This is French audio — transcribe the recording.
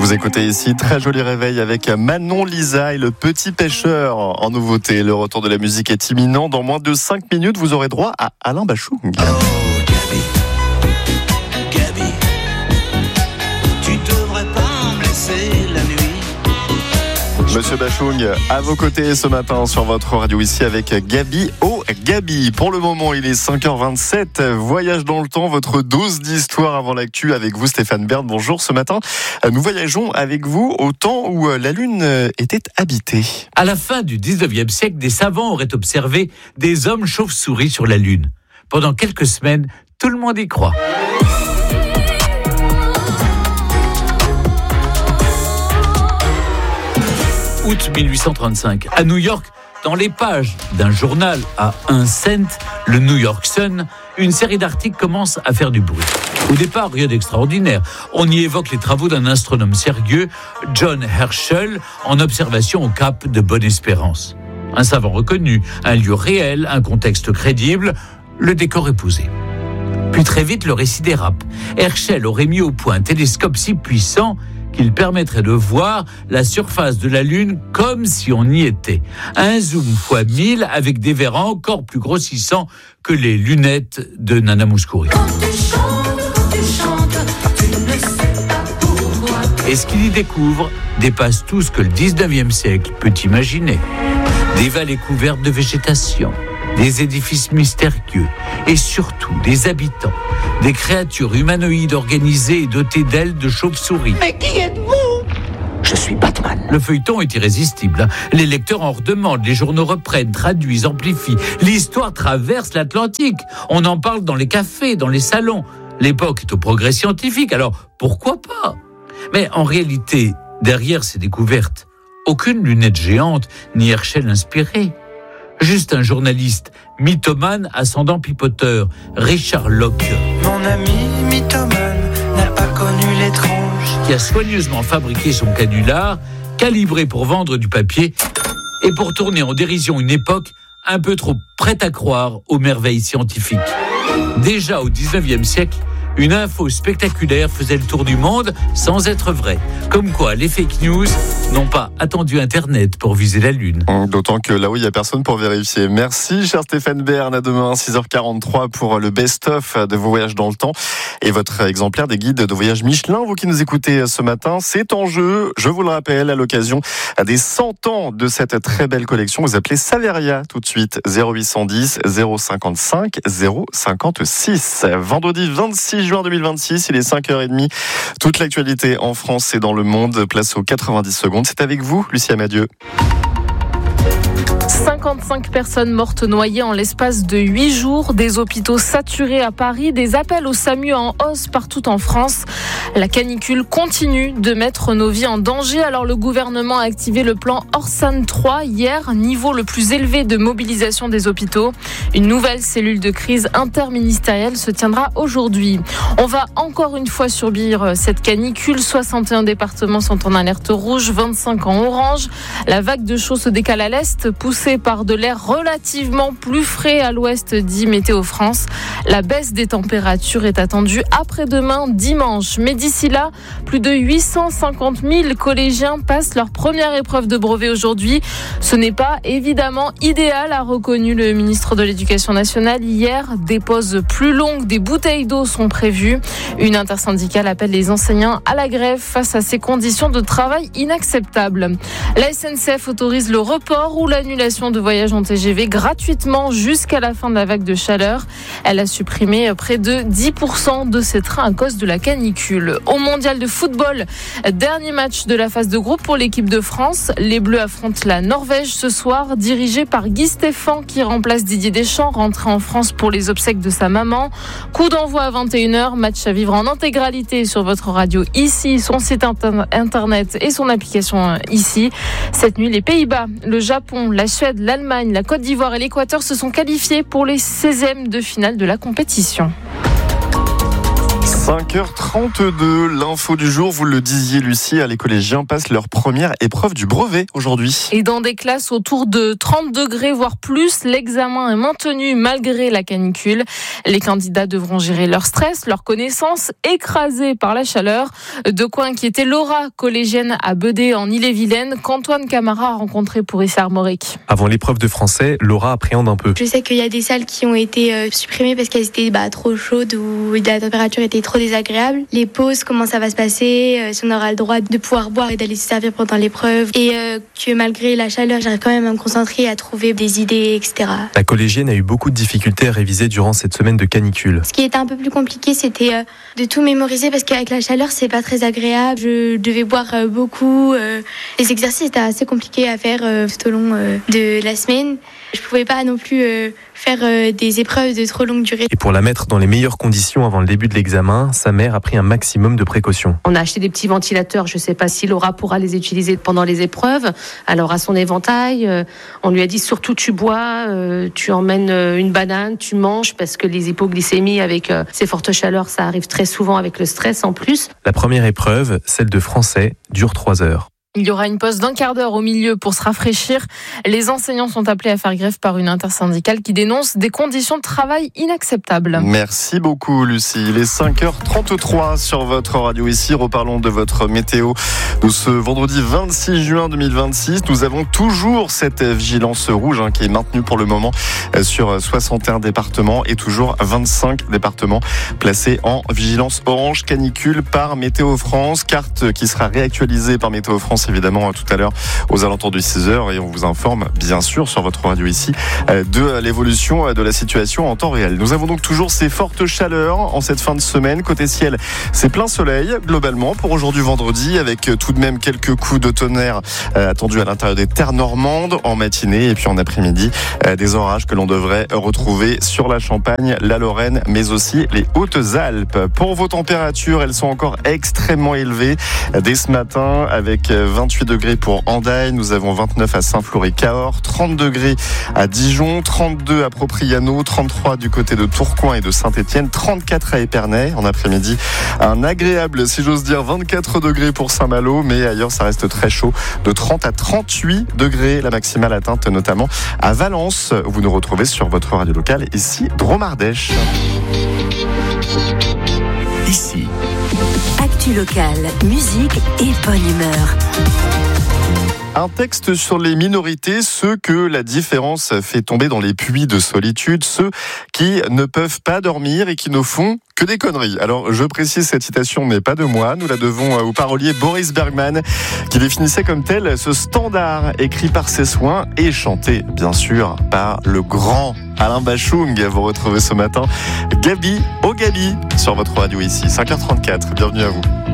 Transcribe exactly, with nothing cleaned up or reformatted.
Vous écoutez ici, très joli réveil avec Manon Lisa et le petit pêcheur en nouveauté. Le retour de la musique est imminent. Dans moins de cinq minutes, vous aurez droit à Alain Bachung. Oh, Gabi, Gabi, tu devrais pas me laisser la nuit. Monsieur Bachung, à vos côtés ce matin sur votre radio ici avec Gabi. Oh, Gabi, pour le moment, il est cinq heures vingt-sept. Voyage dans le temps, votre dose d'histoire avant l'actu avec vous, Stéphane Bern. Bonjour, ce matin, nous voyageons avec vous au temps où la Lune était habitée. À la fin du dix-neuvième siècle, des savants auraient observé des hommes chauves-souris sur la Lune. Pendant quelques semaines, tout le monde y croit. Août mille huit cent trente-cinq, à New York, dans les pages d'un journal à un cent, le New York Sun, une série d'articles commence à faire du bruit. Au départ, rien d'extraordinaire. On y évoque les travaux d'un astronome sérieux, John Herschel, en observation au cap de Bonne-Espérance. Un savant reconnu, un lieu réel, un contexte crédible, le décor est posé. Puis très vite, le récit dérape. Herschel aurait mis au point un télescope si puissant qu'il permettrait de voir la surface de la Lune comme si on y était. Un zoom fois mille avec des verres encore plus grossissants que les lunettes de Nana Mouskouri. Quand tu chantes, quand tu chantes, tu ne sais pas pourquoi. Et ce qu'il y découvre dépasse tout ce que le dix-neuvième siècle peut imaginer. Des vallées couvertes de végétation, des édifices mystérieux et surtout des habitants, des créatures humanoïdes organisées et dotées d'ailes de chauve-souris. Mais qui êtes-vous ? Je suis Batman. Le feuilleton est irrésistible. Les lecteurs en redemandent, les journaux reprennent, traduisent, amplifient. L'histoire traverse l'Atlantique. On en parle dans les cafés, dans les salons. L'époque est au progrès scientifique, alors pourquoi pas ? Mais en réalité, derrière ces découvertes, aucune lunette géante ni Herschel inspiré. Juste un journaliste mythomane ascendant pipoteur, Richard Locke. Mon ami mythomane n'a pas connu l'étrange. Qui a soigneusement fabriqué son canular, calibré pour vendre du papier et pour tourner en dérision une époque un peu trop prête à croire aux merveilles scientifiques. Déjà au dix-neuvième siècle, une info spectaculaire faisait le tour du monde sans être vraie. Comme quoi, les fake news n'ont pas attendu Internet pour viser la Lune. D'autant que là où il n'y a personne pour vérifier. Merci, cher Stéphane Bern. À demain, six heures quarante-trois pour le best-of de vos voyages dans le temps. Et votre exemplaire des guides de voyage Michelin, vous qui nous écoutez ce matin, c'est en jeu, je vous le rappelle, à l'occasion des cent ans de cette très belle collection. Vous appelez Saveria tout de suite, zéro huit cent dix, zéro cinquante-cinq, zéro cinquante-six. Vendredi vingt-six juin deux mille vingt-six, il est cinq heures trente. Toute l'actualité en France et dans le monde, place aux quatre-vingt-dix secondes. C'est avec vous, Lucie Amadieu. cinquante-cinq personnes mortes noyées en l'espace de huit jours, des hôpitaux saturés à Paris, des appels au SAMU en hausse partout en France. La canicule continue de mettre nos vies en danger. Alors le gouvernement a activé le plan Orsan trois hier, niveau le plus élevé de mobilisation des hôpitaux. Une nouvelle cellule de crise interministérielle se tiendra aujourd'hui. On va encore une fois subir cette canicule. soixante et un départements sont en alerte rouge, vingt-cinq en orange. La vague de chaud se décale à l'est, poussée par de l'air relativement plus frais à l'ouest, dit Météo France. La baisse des températures est attendue après-demain, dimanche. Mais d'ici là, plus de huit cent cinquante mille collégiens passent leur première épreuve de brevet aujourd'hui. Ce n'est pas évidemment idéal, a reconnu le ministre de l'Éducation nationale hier. Des pauses plus longues, des bouteilles d'eau sont prévues. Une intersyndicale appelle les enseignants à la grève face à ces conditions de travail inacceptables. La S N C F autorise le report ou l'annulation de voyages en T G V gratuitement jusqu'à la fin de la vague de chaleur. Elle a supprimé près de dix pour cent de ses trains à cause de la canicule. Au mondial de football, dernier match de la phase de groupe pour l'équipe de France. Les Bleus affrontent la Norvège ce soir, dirigé par Guy Stéphane qui remplace Didier Deschamps, rentré en France pour les obsèques de sa maman. Coup d'envoi à vingt et une heures, match à vivre en intégralité sur votre radio ici, son site internet et son application ici. Cette nuit, les Pays-Bas, le Japon, la Suède, l'Allemagne, la Côte d'Ivoire et l'Équateur se sont qualifiés pour les seizièmes de finale de la compétition. cinq heures trente-deux, l'info du jour, vous le disiez Lucie, les collégiens passent leur première épreuve du brevet aujourd'hui. Et dans des classes autour de trente degrés, voire plus, l'examen est maintenu malgré la canicule. Les candidats devront gérer leur stress, leurs connaissances, écrasées par la chaleur. De quoi inquiéter Laura, collégienne à Bedé en Ille-et-Vilaine, qu'Antoine Camara a rencontré pour Issa Armorique. Avant l'épreuve de français, Laura appréhende un peu. Je sais qu'il y a des salles qui ont été euh, supprimées parce qu'elles étaient bah, trop chaudes ou la température était trop désagréable. Les pauses, comment ça va se passer, euh, si on aura le droit de pouvoir boire et d'aller se servir pendant l'épreuve. Et euh, que malgré la chaleur, j'arrive quand même à me concentrer, à trouver des idées, et cetera. La collégienne a eu beaucoup de difficultés à réviser durant cette semaine de canicule. Ce qui était un peu plus compliqué, c'était euh, de tout mémoriser parce qu'avec la chaleur, c'est pas très agréable. Je devais boire euh, beaucoup. Euh, les exercices étaient assez compliqués à faire euh, tout au long euh, de la semaine. Je pouvais pas non plus euh, faire euh, des épreuves de trop longue durée. Et pour la mettre dans les meilleures conditions avant le début de l'examen, sa mère a pris un maximum de précautions. On a acheté des petits ventilateurs, je ne sais pas si Laura pourra les utiliser pendant les épreuves. Alors à son éventail, euh, on lui a dit surtout tu bois, euh, tu emmènes euh, une banane, tu manges, parce que les hypoglycémies avec euh, ces fortes chaleurs, ça arrive très souvent avec le stress en plus. La première épreuve, celle de français, dure trois heures. Il y aura une pause d'un quart d'heure au milieu pour se rafraîchir. Les enseignants sont appelés à faire grève par une intersyndicale qui dénonce des conditions de travail inacceptables. Merci beaucoup Lucie. Il est cinq heures trente-trois sur votre radio ici. Reparlons de votre météo. Nous, ce vendredi vingt-six juin deux mille vingt-six, nous avons toujours cette vigilance rouge hein, qui est maintenue pour le moment sur soixante et un départements et toujours vingt-cinq départements placés en vigilance orange canicule par Météo France. Carte qui sera réactualisée par Météo France évidemment tout à l'heure aux alentours de six heures et on vous informe bien sûr sur votre radio ici de l'évolution de la situation en temps réel. Nous avons donc toujours ces fortes chaleurs en cette fin de semaine. Côté ciel, c'est plein soleil globalement pour aujourd'hui vendredi avec tout de même quelques coups de tonnerre attendus à l'intérieur des terres normandes en matinée et puis en après-midi des orages que l'on devrait retrouver sur la Champagne, la Lorraine mais aussi les Hautes-Alpes. Pour vos températures, elles sont encore extrêmement élevées dès ce matin avec vingt-huit degrés pour Hendaye, nous avons vingt-neuf à Saint-Flour-et-Cahors, trente degrés à Dijon, trente-deux à Propriano, trente-trois du côté de Tourcoing et de Saint-Étienne, trente-quatre à Épernay. En après-midi, un agréable, si j'ose dire, vingt-quatre degrés pour Saint-Malo, mais ailleurs ça reste très chaud, de trente à trente-huit degrés, la maximale atteinte notamment à Valence. Vous nous retrouvez sur votre radio locale, ici Dromardèche. Ici. Actu locale, musique et bonne humeur. Un texte sur les minorités, ceux que la différence fait tomber dans les puits de solitude, ceux qui ne peuvent pas dormir et qui ne font que des conneries. Alors, je précise, cette citation n'est pas de moi. Nous la devons au parolier Boris Bergman, qui définissait comme tel ce standard écrit par ses soins et chanté, bien sûr, par le grand Alain Bachung. Vous retrouvez ce matin Gabi au Gabi sur votre radio ici, cinq heures trente-quatre. Bienvenue à vous.